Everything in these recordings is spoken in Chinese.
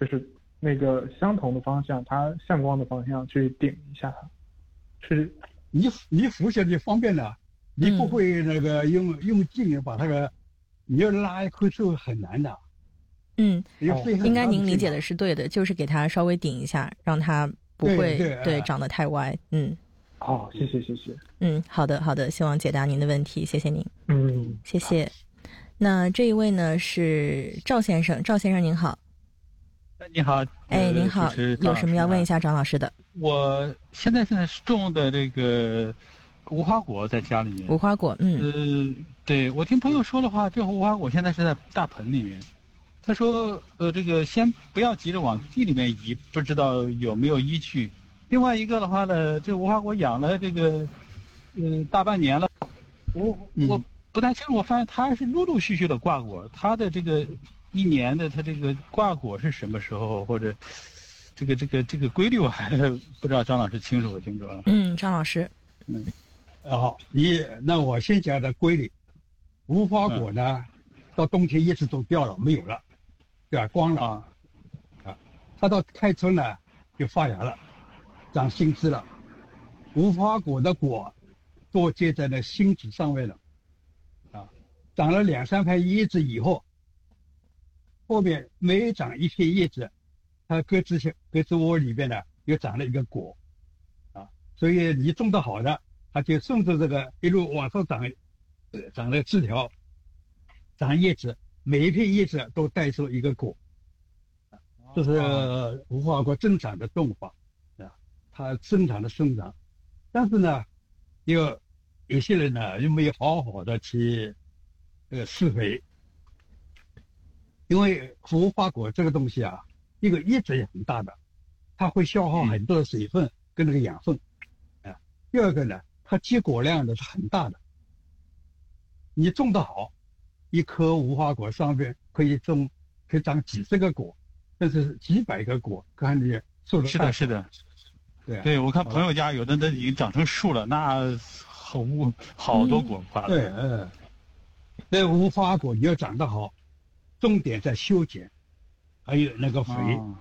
就是那个相同的方向，它向光的方向去顶一下它，是你扶下去方便了，你不会那个用劲把那个，你要拉一颗手很难的。 应该您理解的是对的，就是给它稍微顶一下，让它不会对长得太歪。 谢谢。 好的，希望解答您的问题，谢谢您。谢谢。那这一位呢是赵先生，赵先生您好。 你好。 您好，有什么要问一下张老师的？ 我现在是种的这个无花果在家里面。 无花果， 对，我听朋友说的话，这无花果现在是在大盆里面。他说，这个先不要急着往地里面移，不知道有没有依据。另外一个的话呢，这无花果养了这个，大半年了，我不太清楚，我发现它是陆陆续续的挂果，它的这个一年的它这个挂果是什么时候，或者这个规律我还不知道，张老师清楚不清楚啊？ 张老师， 好，那我先讲的规律，无花果呢，到冬天叶子都掉了，没有了。对吧？光了它到开春呢就发芽了，长新枝了。无花果的果多结在那新枝上面了，长了2-3片叶子以后，后面每长一片叶子，它各自窝里边呢又长了一个果，所以你种得好的，它就顺着这个一路往上长了枝条，长叶子。每一片叶子都带出一个果，这是无花果正常的种法，它正常的生长。但是呢，有些人呢又没有好好的去施肥，因为无花果这个东西啊，一个叶子也很大的，它会消耗很多的水分跟那个养分，第二个呢，它结果量的是很大的，你种得好。一颗无花果上面可以长几十个果，甚至几百个果，看你树的大小。 是的，对，我看朋友家有的都已经长成树了，那好多果发了。 那无花果你要长得好，重点在修剪，还有那个肥。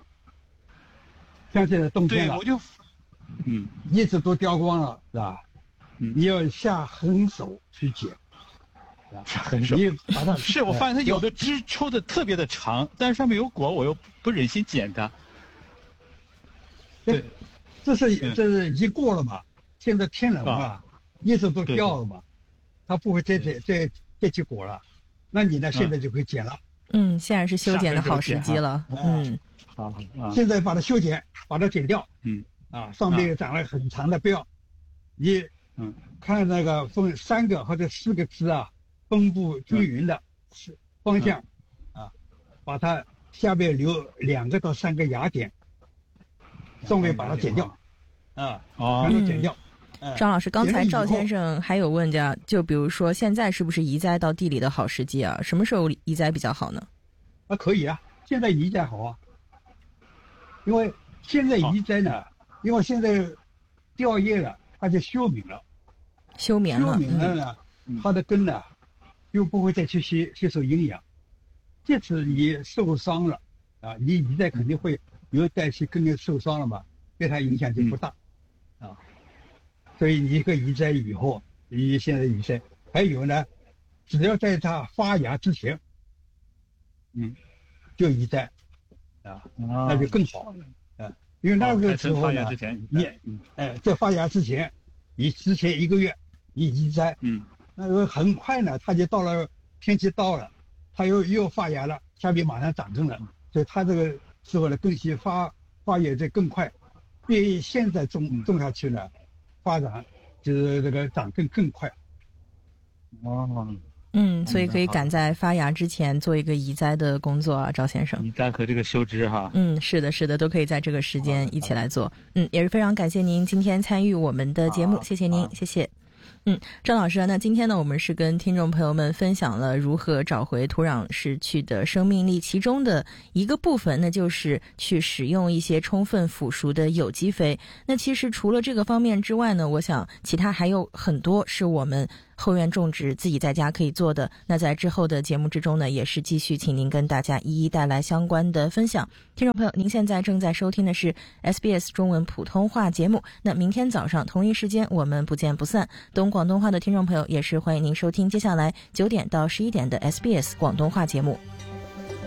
像现在冬天了， 我就叶子都掉光了，是吧？你要下狠手去剪。 很少，是我发现它有的枝抽的特别的长，但是上面有果，我又不忍心剪它。 对，这是已经过了嘛？现在天冷嘛，叶子都掉了嘛，它不会再结果了。那你呢？现在就可以剪了。 现在是修剪的好时机了。 好， 现在把它修剪，把它剪掉。上面长了很长的标，你看那个分3个或者4个枝啊。分布均匀的方向，把它下面留2个到3个芽点，上面把它剪掉，全都剪掉。 张老师，刚才赵先生还有问家，就比如说现在是不是移栽到地里的好时机啊？什么时候移栽比较好呢？ 可以啊，现在移栽好啊，因为现在移栽呢，因为现在掉叶了，它就休眠了， 休眠了呢，它的根呢。又不会再去吸收营养，这次你受伤了你移栽肯定会有代谢根受伤了嘛，对它影响就不大所以你一个移栽以后，你现在移栽，还有呢，只要在它发芽之前，就移栽那就更好因为那个时候呢，在发芽之前，你之前1个月你移栽，那个很快呢，它就到了天气到了，它又发芽了，下面马上长根了，所以它这个时候呢，更新发芽就更快，比现在种下去呢，发展就是这个长更快。 所以可以赶在发芽之前做一个移栽的工作啊，赵先生。 移栽和这个修枝哈。 是的，都可以在这个时间一起来做。也是非常感谢您今天参与我们的节目，谢谢您，谢谢。张老师，那今天呢，我们是跟听众朋友们分享了如何找回土壤失去的生命力，其中的一个部分，那就是去使用一些充分腐熟的有机肥。那其实除了这个方面之外呢，我想其他还有很多是我们后院种植自己在家可以做的，那在之后的节目之中呢，也是继续请您跟大家一一带来相关的分享。听众朋友，您现在正在收听的是 SBS 中文普通话节目，那明天早上同一时间我们不见不散。懂广东话的听众朋友也是欢迎您收听接下来9点到11点的 SBS 广东话节目。